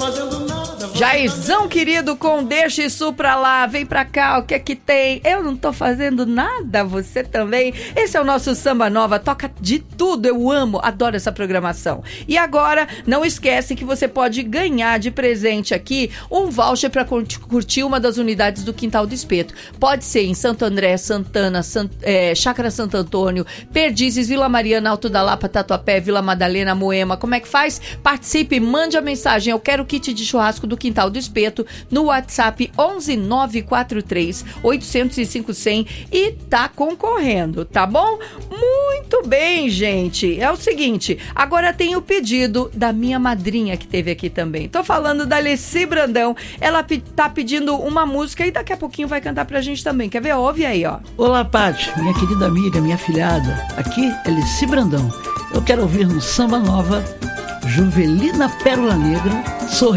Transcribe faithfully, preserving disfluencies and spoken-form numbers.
fazendo nada. Jairzão querido, com deixa isso pra lá, vem pra cá, o que é que tem? Eu não tô fazendo nada, você também. Esse é o nosso Samba Nova, toca de tudo, eu amo, adoro essa programação. E agora, não esquece que você pode ganhar de presente aqui um voucher pra curtir uma das unidades do Quintal do Espeto. Pode ser em Santo André, Santana, Sant, é, Chácara Santo Antônio, Perdizes, Vila Mariana, Alto da Lapa, Tatuapé, Vila Madalena, Moema. Como é que faz? Participe, mande a mensagem, eu quero kit de churrasco do Quintal do Espeto no WhatsApp onze nove quatro três oito zero cinco zero zero e tá concorrendo, tá bom? Muito bem, gente. É o seguinte, agora tem o pedido da minha madrinha que teve aqui também. Tô falando da Alessi Brandão. Ela pe- tá pedindo uma música e daqui a pouquinho vai cantar pra gente também. Quer ver? Ouve aí, ó. Olá, Paty, minha querida amiga, minha filhada. Aqui é Alessi Brandão. Eu quero ouvir no Samba Nova Juvelina Pérola Negra, Sorri